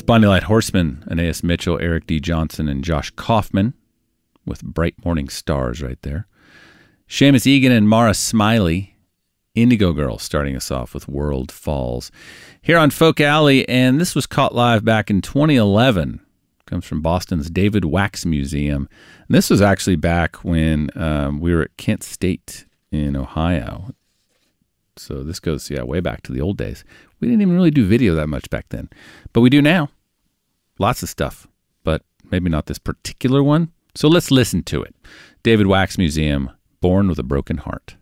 Bonnie Light Horseman, Anais Mitchell, Eric D. Johnson, and Josh Kaufman with Bright Morning Stars right there. Seamus Egan and Mara Smiley, Indigo Girl, starting us off with World Falls. Here on Folk Alley, and this was caught live back in 2011. Comes from Boston's David Wax Museum. And this was actually back when we were at Kent State in Ohio. So this goes, way back to the old days. We didn't even really do video that much back then. But we do now. Lots of stuff, but maybe not this particular one. So let's listen to it. David Wax Museum, Born with a Broken Heart.